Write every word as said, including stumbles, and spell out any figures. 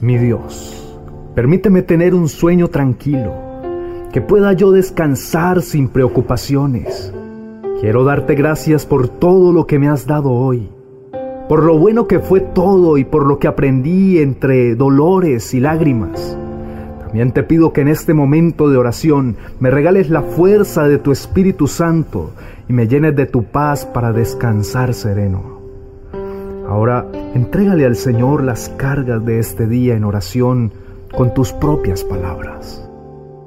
Mi Dios, permíteme tener un sueño tranquilo, que pueda yo descansar sin preocupaciones. Quiero darte gracias por todo lo que me has dado hoy, por lo bueno que fue todo y por lo que aprendí entre dolores y lágrimas. También te pido que en este momento de oración me regales la fuerza de tu Espíritu Santo y me llenes de tu paz para descansar sereno. Ahora, entrégale al Señor las cargas de este día en oración con tus propias palabras.